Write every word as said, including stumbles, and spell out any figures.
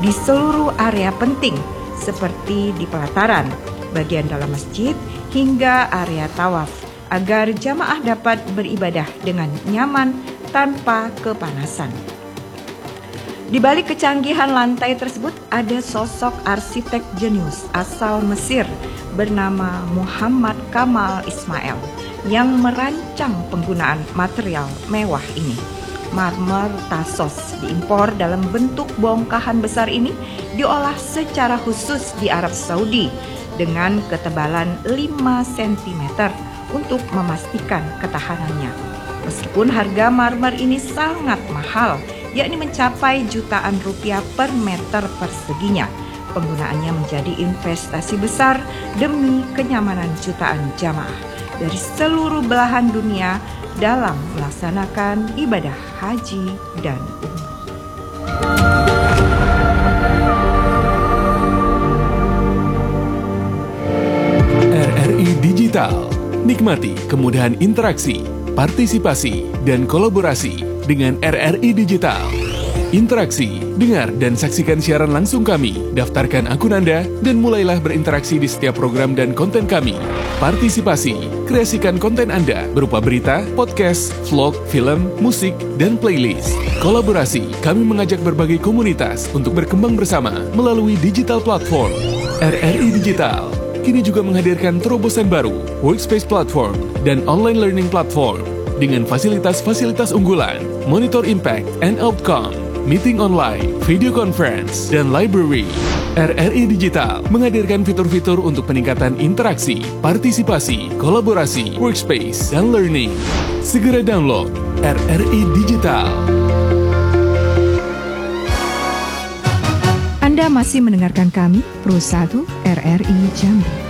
di seluruh area penting seperti di pelataran, bagian dalam masjid, hingga area tawaf, agar jamaah dapat beribadah dengan nyaman tanpa kepanasan. Di balik kecanggihan lantai tersebut ada sosok arsitek jenius asal Mesir bernama Muhammad Kamal Ismail yang merancang penggunaan material mewah ini. Marmer Tassos diimpor dalam bentuk bongkahan besar ini diolah secara khusus di Arab Saudi dengan ketebalan lima sentimeter untuk memastikan ketahanannya. Meskipun harga marmer ini sangat mahal, yakni mencapai jutaan rupiah per meter perseginya, penggunaannya menjadi investasi besar demi kenyamanan jutaan jamaah dari seluruh belahan dunia dalam melaksanakan ibadah haji dan umrah. R R I Digital. Nikmati kemudahan interaksi, partisipasi, dan kolaborasi dengan R R I Digital. Interaksi, dengar dan saksikan siaran langsung kami, daftarkan akun Anda, dan mulailah berinteraksi di setiap program dan konten kami. Partisipasi, kreasikan konten Anda berupa berita, podcast, vlog, film, musik, dan playlist. Kolaborasi, kami mengajak berbagai komunitas untuk berkembang bersama melalui digital platform. R R I Digital kini juga menghadirkan terobosan baru, workspace platform, dan online learning platform dengan fasilitas-fasilitas unggulan, monitor impact and outcome, meeting online, video conference, dan library. R R I Digital menghadirkan fitur-fitur untuk peningkatan interaksi, partisipasi, kolaborasi, workspace, dan learning. Segera download R R I Digital. Anda masih mendengarkan kami, Pro satu R R I Jambi.